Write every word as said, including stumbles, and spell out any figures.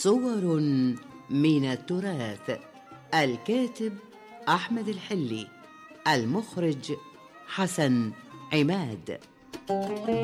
صور من التراث. الكاتب أحمد الحلي، المخرج حسن عماد.